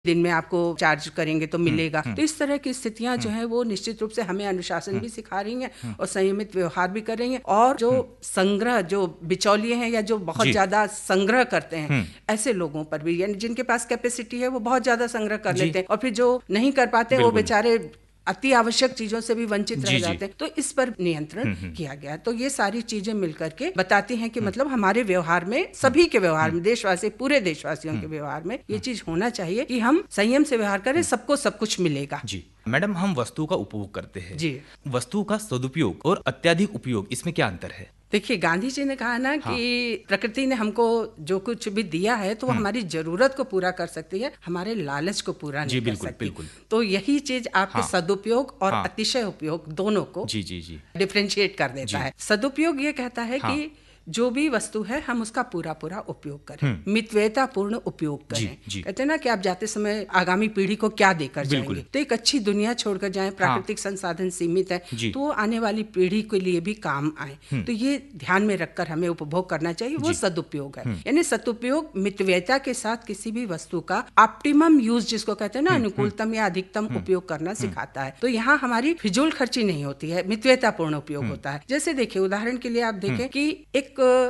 दिन में आपको चार्ज करेंगे तो मिलेगा। तो इस तरह की स्थितियां जो है वो निश्चित रूप से हमें अनुशासन भी सिखा रही हैं और संयमित व्यवहार भी कर रही हैं। और जो संग्रह, जो बिचौलिए हैं या जो बहुत ज्यादा संग्रह करते हैं, ऐसे लोगों पर भी, यानी जिनके पास कैपेसिटी है वो बहुत ज्यादा संग्रह कर लेते हैं और फिर जो नहीं कर पाते हैं वो बेचारे अति आवश्यक चीजों से भी वंचित रह जाते हैं। तो इस पर नियंत्रण किया गया। तो ये सारी चीजें मिलकर के बताती हैं कि मतलब हमारे व्यवहार में, सभी के व्यवहार में, देशवासी, पूरे देशवासियों के व्यवहार में ये चीज होना चाहिए कि हम संयम से व्यवहार करें, सबको सब कुछ मिलेगा। जी मैडम, हम वस्तु का उपभोग करते हैं जी, वस्तु का सदुपयोग और अत्यधिक उपयोग, इसमें क्या अंतर है? देखिए, गांधी जी ने कहा ना कि प्रकृति ने हमको जो कुछ भी दिया है तो वो हमारी जरूरत को पूरा कर सकती है, हमारे लालच को पूरा नहीं कर सकती। बिल्कुल। तो यही चीज आपके सदुपयोग और अतिशय उपयोग दोनों को डिफरेंशिएट कर देता है। सदुपयोग ये कहता है कि जो भी वस्तु है हम उसका पूरा पूरा उपयोग करें, मितव्ययितापूर्ण उपयोग करें। कहते हैं ना कि आप जाते समय आगामी पीढ़ी को क्या देकर जाएंगे, तो एक अच्छी दुनिया छोड़कर जाएं, प्राकृतिक संसाधन सीमित है तो आने वाली पीढ़ी के लिए भी काम आए। तो ये ध्यान में रखकर हमें उपभोग करना चाहिए, वो सदुपयोग है। यानी सदुपयोग मितव्ययिता के साथ किसी भी वस्तु का ऑप्टिमम यूज, जिसको कहते हैं ना, अनुकूलतम या अधिकतम उपयोग करना सिखाता है। तो यहाँ हमारी फिजूल खर्ची नहीं होती है, मितव्ययितापूर्ण उपयोग होता है। जैसे देखिए, उदाहरण के लिए आप देखें कि एक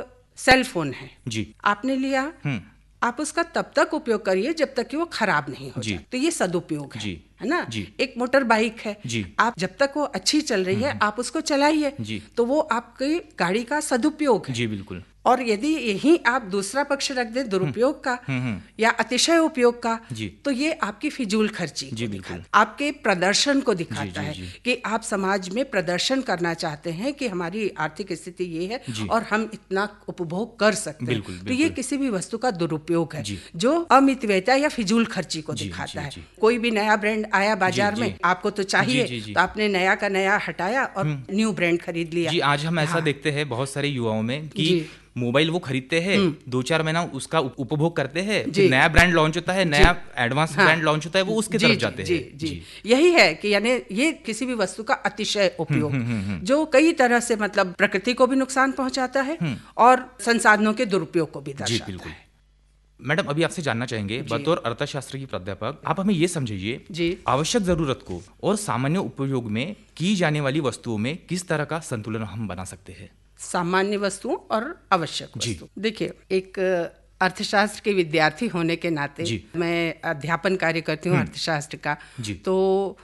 सेल फोन है जी, आपने लिया, आप उसका तब तक उपयोग करिए जब तक कि वो खराब नहीं हो जाए, तो ये सदुपयोग है ना। एक मोटर बाइक है, आप जब तक वो अच्छी चल रही है आप उसको चलाइए, तो वो आपकी गाड़ी का सदुपयोग है। जी बिल्कुल। और यदि यही आप दूसरा पक्ष रख दें, दुरुपयोग का या अतिशय उपयोग का, तो ये आपकी फिजूल खर्ची को दिखाता, आपके प्रदर्शन को दिखाता है कि आप समाज में प्रदर्शन करना चाहते हैं कि हमारी आर्थिक स्थिति ये है और हम इतना उपभोग कर सकते हैं। तो ये किसी भी वस्तु का दुरुपयोग है जो अमितव्ययिता या फिजूल खर्ची को दिखाता है। कोई भी नया ब्रांड आया बाजार में, आपको तो चाहिए, तो आपने नया का नया हटाया और न्यू ब्रांड खरीद लिया। जी, आज हम ऐसा देखते हैं बहुत सारे युवाओं में कि मोबाइल वो खरीदते हैं, 2-4 महीना उसका उपभोग करते हैं, फिर नया ब्रांड लॉन्च होता है, नया एडवांस ब्रांड लॉन्च होता है, वो उसके तरफ जाते हैं। जी, यही है कि यानी ये किसी भी वस्तु का अतिशय उपयोग जो कई तरह से मतलब प्रकृति को भी नुकसान पहुंचाता है और संसाधनों के दुरुपयोग को भी दर्शाता है। मैडम, अभी आपसे जानना चाहेंगे, बतौर अर्थशास्त्र की प्राध्यापक आप हमें ये समझाइए, आवश्यक जरूरत को और सामान्य उपयोग में की जाने वाली वस्तुओं में किस तरह का संतुलन हम बना सकते हैं? सामान्य वस्तुओं और आवश्यक वस्तु। देखिए, एक अर्थशास्त्र के विद्यार्थी होने के नाते मैं अध्यापन कार्य करती हूँ अर्थशास्त्र का, तो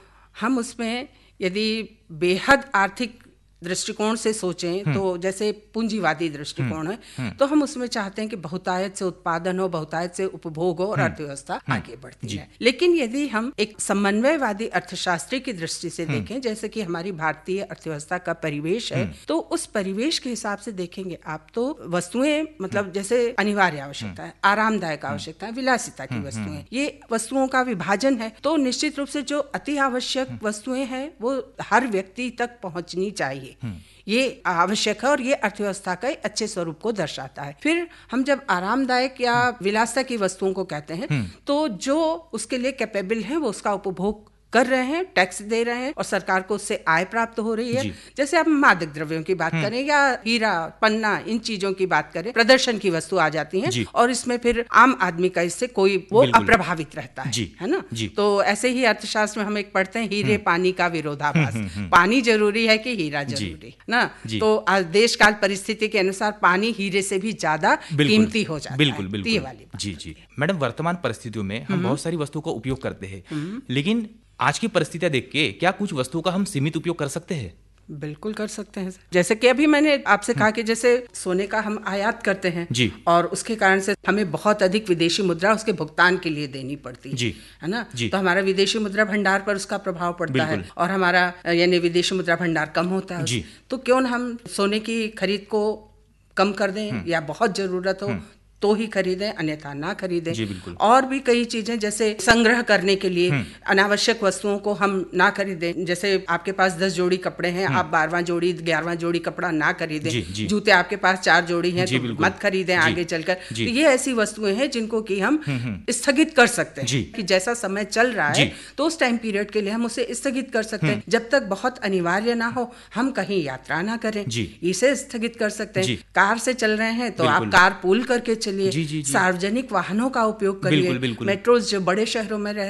हम उसमें यदि बेहद आर्थिक दृष्टिकोण से सोचें तो जैसे पूंजीवादी दृष्टिकोण है, तो हम उसमें चाहते हैं कि बहुतायत से उत्पादन हो, बहुतायत से उपभोग हो और अर्थव्यवस्था आगे बढ़ती है। लेकिन यदि हम एक समन्वयवादी अर्थशास्त्री की दृष्टि से देखें, जैसे कि हमारी भारतीय अर्थव्यवस्था का परिवेश है, तो उस परिवेश के हिसाब से देखेंगे आप तो वस्तुएं मतलब जैसे अनिवार्य आवश्यकता है, आरामदायक आवश्यकता है, विलासिता की वस्तुएं, ये वस्तुओं का विभाजन है। तो निश्चित रूप से जो अति आवश्यक वस्तुएं हैं वो हर व्यक्ति तक पहुंचनी चाहिए, ये आवश्यक है और ये अर्थव्यवस्था का अच्छे स्वरूप को दर्शाता है। फिर हम जब आरामदायक या विलासिता की वस्तुओं को कहते हैं तो जो उसके लिए कैपेबल है वो उसका उपभोग कर रहे हैं, टैक्स दे रहे हैं और सरकार को उससे आय प्राप्त हो रही है। जैसे आप मादक द्रव्यों की बात करें या हीरा पन्ना, इन चीजों की बात करें, प्रदर्शन की वस्तु आ जाती हैं और इसमें फिर आम आदमी का इससे कोई वो अप्रभावित रहता है ना। तो ऐसे ही अर्थशास्त्र में हम एक पढ़ते हैं, हीरे पानी का विरोधाभास। पानी जरूरी है कि हीरा जरूरी ना, तो आज देश काल परिस्थिति के अनुसार पानी हीरे से भी ज्यादा कीमती हो जाता है। ये वाली जी मैडम, वर्तमान परिस्थितियों में हम बहुत सारी वस्तुओं का उपयोग करते हैं, लेकिन आज की परिस्थितियां देख के क्या कुछ वस्तुओं का हम सीमित उपयोग कर सकते हैं? बिल्कुल कर सकते हैं। जैसे कि अभी मैंने आपसे कहा कि जैसे सोने का हम आयात करते हैं और उसके कारण से हमें बहुत अधिक विदेशी मुद्रा उसके भुगतान के लिए देनी पड़ती है ना, तो हमारा विदेशी मुद्रा भंडार पर उसका प्रभाव पड़ता है और हमारा यानी विदेशी मुद्रा भंडार कम होता है। तो क्यों न हम सोने की खरीद को कम कर दें या बहुत जरूरत हो तो ही खरीदें, अन्यथा ना खरीदें। और भी कई चीजें जैसे संग्रह करने के लिए अनावश्यक वस्तुओं को हम ना खरीदें। जैसे आपके पास 10 जोड़ी कपड़े हैं, आप 12वां जोड़ी 11वां जोड़ी कपड़ा ना खरीदें। जूते आपके पास 4 जोड़ी हैं तो मत खरीदें आगे चलकर। तो ये ऐसी वस्तुएं हैं जिनको कि हम स्थगित कर सकते हैं कि जैसा समय चल रहा है तो उस टाइम पीरियड के लिए हम उसे स्थगित कर सकते हैं। जब तक बहुत अनिवार्य ना हो हम कहीं यात्रा ना करें, इसे स्थगित कर सकते हैं। कार से चल रहे हैं तो आप कार पूल करके चलिए, सार्वजनिक वाहनों का उपयोग करिए, मेट्रोज जो बड़े शहरों में